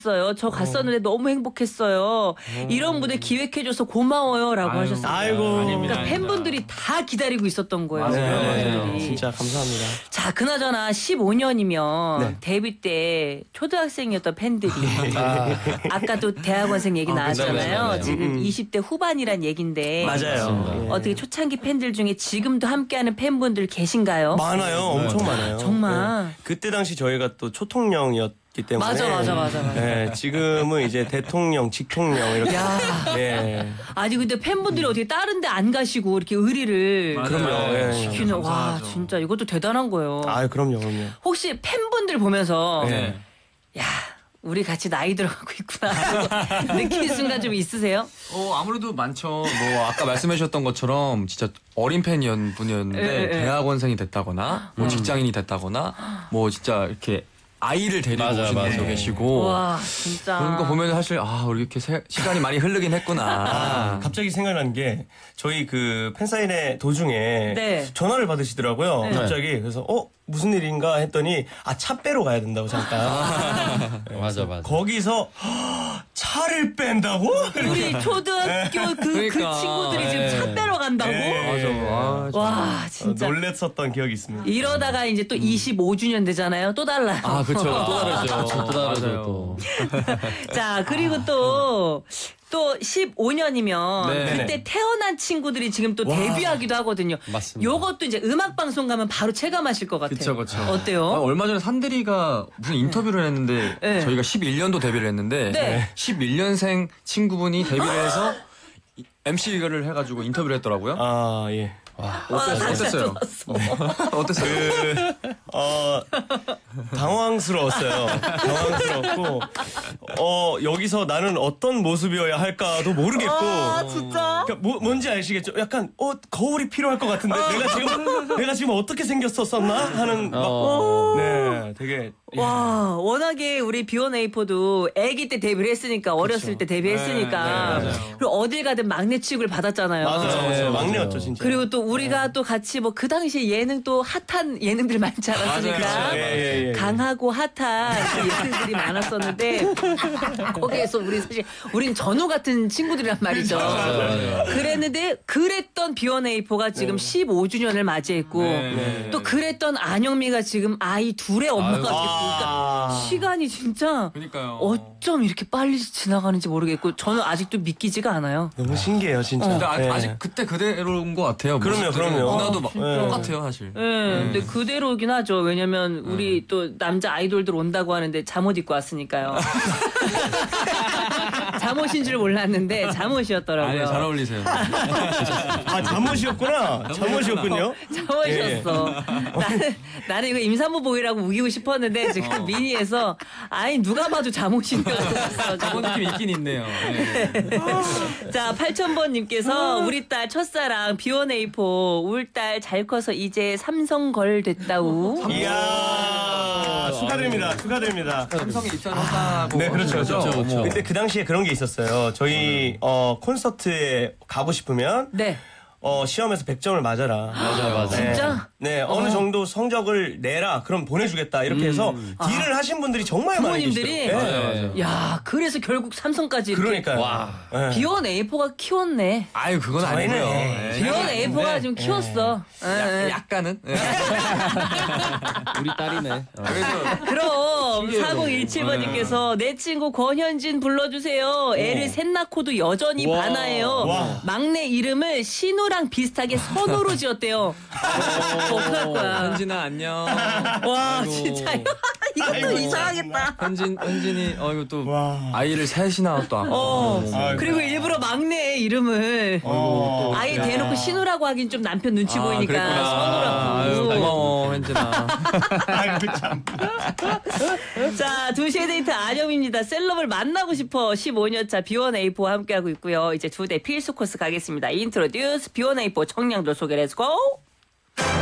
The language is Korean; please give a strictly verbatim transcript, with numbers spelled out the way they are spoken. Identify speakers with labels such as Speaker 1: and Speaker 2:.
Speaker 1: 어요. 저 갔었는데 어. 너무 행복했어요. 음. 이런 무대 기획해줘서 고마워요라고
Speaker 2: 아유,
Speaker 1: 하셨어요.
Speaker 3: 아이고.
Speaker 1: 그러니까 아닙니다. 팬분들이 다 기다리고 있었던 거예요.
Speaker 3: 네. 진짜 감사합니다.
Speaker 1: 자, 그나저나 십오 년이면
Speaker 3: 네.
Speaker 1: 데뷔 때 초등학생이었던 팬들이 아. 아까 또 대학원생 얘기
Speaker 3: 어,
Speaker 1: 나왔잖아요.
Speaker 3: 네, 네, 네.
Speaker 1: 지금
Speaker 3: 음.
Speaker 1: 이십 대 후반이란 얘기인데
Speaker 3: 맞아요.
Speaker 1: 어떻게 초창기 팬들 중에 지금도 함께하는 팬분들 계신가요?
Speaker 3: 많아요. 엄청
Speaker 2: 네.
Speaker 3: 많아요.
Speaker 1: 정말.
Speaker 3: 네. 그때 당시 저희가 또 초통령이었 기 때문에
Speaker 1: 맞아 맞아 맞아 맞아.
Speaker 3: 네, 지금은 이제 대통령, 직통령 이렇게.
Speaker 1: 야.
Speaker 3: 예.
Speaker 1: 아니 근데 팬분들이 어떻게 다른데 안 가시고 이렇게 의리를
Speaker 3: 그럼요. 예.
Speaker 1: 시키는 와 진짜 이것도 대단한 거예요.
Speaker 3: 아, 그럼요, 그럼요.
Speaker 1: 혹시 팬분들 보면서
Speaker 3: 네.
Speaker 1: 야 우리 같이 나이 들어가고 있구나 느끼는 순간 좀 있으세요?
Speaker 2: 어 아무래도 많죠. 뭐 아까 말씀해주셨던 것처럼 진짜 어린 팬이었 분이었는데
Speaker 1: 에, 에, 에.
Speaker 2: 대학원생이 됐다거나 뭐
Speaker 1: 음.
Speaker 2: 직장인이 됐다거나 뭐 진짜 이렇게 아이를 데리고
Speaker 4: 맞아,
Speaker 2: 오신 분도
Speaker 4: 맞아.
Speaker 2: 계시고
Speaker 1: 와 진짜
Speaker 2: 그런 거 보면 사실 아 우리 이렇게 세, 시간이 많이 흐르긴 했구나.
Speaker 3: 아, 갑자기 생각난 게 저희 그 팬사인회 도중에
Speaker 1: 네.
Speaker 3: 전화를 받으시더라고요.
Speaker 1: 네.
Speaker 3: 갑자기. 그래서 어 무슨 일인가 했더니 아 차 빼러 가야 된다고 잠깐. 네,
Speaker 4: 맞아 맞아.
Speaker 3: 거기서 허, 차를 뺀다고?
Speaker 1: 우리 초등학교 그, 그
Speaker 2: 그러니까.
Speaker 1: 친구들이 지금 차 빼러 간다고?
Speaker 3: 네.
Speaker 2: 맞아. 아, 진짜.
Speaker 1: 와 진짜
Speaker 3: 어, 놀랬었던 기억이 있습니다.
Speaker 1: 이러다가 이제 또 이십오 주년 되잖아요. 또 달라요.
Speaker 2: 아 그렇죠. 또 다르죠.
Speaker 4: 또 다르죠
Speaker 2: 맞아요.
Speaker 4: 또.
Speaker 1: 자 그리고 또 또 십오 년이면
Speaker 2: 네.
Speaker 1: 그때 태어난 친구들이 지금 또
Speaker 3: 와.
Speaker 1: 데뷔하기도 하거든요.
Speaker 4: 맞습니다.
Speaker 1: 요것도 이제 음악 방송 가면 바로 체감하실 것 같아요.
Speaker 2: 그쵸 그쵸.
Speaker 1: 어때요?
Speaker 2: 아, 얼마 전에 산들이가 무슨 인터뷰를 했는데
Speaker 1: 네.
Speaker 2: 저희가 십일 년도 데뷔를 했는데
Speaker 1: 네.
Speaker 2: 십일 년생 친구분이 데뷔를 해서 엠씨를 해가지고 인터뷰를 했더라고요.
Speaker 3: 아 예.
Speaker 1: 아,
Speaker 2: 어땠,
Speaker 1: 다시
Speaker 2: 어땠어요?
Speaker 1: 들었어.
Speaker 2: 어땠어요?
Speaker 3: 그, 어, 당황스러웠어요. 당황스럽고, 어, 여기서 나는 어떤 모습이어야 할까도 모르겠고.
Speaker 1: 아 진짜?
Speaker 3: 그러니까 뭐, 뭔지 아시겠죠? 약간, 어, 거울이 필요할 것 같은데, 내가 지금, 내가 지금 어떻게 생겼었었나? 하는, 막,
Speaker 4: 어.
Speaker 3: 네, 되게.
Speaker 1: 와 워낙에 우리 비원에이포도 아기 때 데뷔를 했으니까 어렸을 때 데뷔했으니까
Speaker 3: 네, 네,
Speaker 1: 그리고 어딜 가든 막내 취급을 받았잖아요.
Speaker 3: 맞아요.
Speaker 4: 네,
Speaker 3: 막내였죠,
Speaker 4: 맞아요.
Speaker 3: 진짜.
Speaker 1: 그리고 또 우리가 또 같이 뭐 그 당시에 예능 또 핫한 예능들 많지 않았습니까?
Speaker 2: 맞아요.
Speaker 3: 예, 예, 예.
Speaker 1: 강하고 핫한 그 예능들이 많았었는데 거기에서 우리 사실 우린 전우 같은 친구들이란 말이죠.
Speaker 4: 맞아요.
Speaker 1: 그랬는데 그랬던 비원에이포가 지금 십오 주년을 맞이했고
Speaker 2: 네.
Speaker 1: 또 그랬던 안영미가 지금 아이 둘의 엄마가
Speaker 4: 아유.
Speaker 1: 됐고 그러니까
Speaker 3: 아.
Speaker 1: 시간이 진짜
Speaker 2: 그러니까요.
Speaker 1: 어쩜 이렇게 빨리 지나가는지 모르겠고 저는 아직도 믿기지가 않아요.
Speaker 3: 너무 신기해요, 진짜.
Speaker 2: 근데 아,
Speaker 3: 네.
Speaker 2: 아직 그때 그대로인 것 같아요.
Speaker 3: 그럼요,
Speaker 2: 모습들은.
Speaker 3: 그럼요.
Speaker 2: 누나도
Speaker 1: 아,
Speaker 2: 막
Speaker 1: 진짜.
Speaker 2: 똑같아요, 사실.
Speaker 1: 예, 근데 그대로긴 하죠. 왜냐면 우리 또 남자 아이돌들 온다고 하는데 잠옷 입고 왔으니까요. 잠옷인 줄 몰랐는데 잠옷이었더라고요.
Speaker 2: 아니 잘 어울리세요.
Speaker 3: 아, 잠옷이었구나. 잠옷이었군요.
Speaker 1: 잠옷이었어. 나는, 나는 이거 임산부복이라고 우기고 싶었는데 지금 미니에서 아니 누가 봐도 잠옷인 줄 알았어.
Speaker 2: 그런 느낌 있긴 있네요. 네.
Speaker 1: 자, 팔천 번님께서 우리 딸 첫사랑 비원에이포 울 딸 잘 커서 이제 삼성걸 됐다우.
Speaker 3: 이야, 축하드립니다. 축하드립니다.
Speaker 2: 삼성에 입사를 한다고.
Speaker 3: 네, 그렇죠,
Speaker 2: 하신
Speaker 3: 그렇죠.
Speaker 2: 거죠? 어머.
Speaker 3: 근데 그 당시에 그런 게 있었어요. 저희 어, 콘서트에 가고 싶으면
Speaker 1: 네.
Speaker 3: 어, 시험에서 백 점을 맞아라.
Speaker 4: 맞아요, 맞아요.
Speaker 1: 진짜?
Speaker 3: 네, 어느 정도 성적을 내라. 그럼 보내주겠다. 이렇게 해서 딜을 하신 분들이 정말 많이
Speaker 1: 부모님들이?
Speaker 3: 계시더라고요.
Speaker 2: 맞아요,
Speaker 3: 네.
Speaker 2: 맞아요.
Speaker 1: 야, 그래서 결국 삼성까지 이렇게.
Speaker 3: 그러니까요.
Speaker 4: 와.
Speaker 3: 네.
Speaker 1: 비원에이포가 키웠네.
Speaker 2: 아유 그건
Speaker 3: 저희는
Speaker 2: 아니고요.
Speaker 3: 네.
Speaker 2: 네.
Speaker 1: 비원에이포가
Speaker 2: 네.
Speaker 1: 좀 키웠어. 예, 예.
Speaker 2: 약간은. 네.
Speaker 4: 우리 딸이네. 어.
Speaker 2: 그래서
Speaker 1: 그럼
Speaker 2: 신기해요.
Speaker 1: 사공일칠 번님께서 내 친구 권현진 불러주세요. 애를 셋 낳고도 여전히
Speaker 4: 와.
Speaker 1: 반하예요.
Speaker 3: 와.
Speaker 1: 막내 이름을 신우랑 비슷하게 선우로 지었대요. 어떡할 거야.
Speaker 2: 현진아 안녕.
Speaker 1: 와
Speaker 2: 아이고.
Speaker 1: 진짜 이것도
Speaker 3: 아이고.
Speaker 1: 이상하겠다.
Speaker 2: 현진 현진이 어 이거 또
Speaker 3: 와.
Speaker 2: 아이를 셋이나 또.
Speaker 1: 어.
Speaker 3: 아이고.
Speaker 1: 그리고 일부러 막내의 이름을
Speaker 3: 어,
Speaker 1: 아예
Speaker 3: 야.
Speaker 1: 대놓고 신우라고 하긴 좀 남편 눈치
Speaker 2: 아,
Speaker 1: 보이니까
Speaker 2: 그랬구나. 아유,
Speaker 1: 선우라고.
Speaker 2: 고마워 현진아.
Speaker 3: 아이고, 참.
Speaker 1: 자, 두 시의 데이트 안영입니다. 셀럽을 만나고 싶어 십오 년 차 비원에이포와 함께하고 있고요. 이제 두 대 필수 코스 가겠습니다. 인트로듀스 비원에이포 청량도 소개를 해주고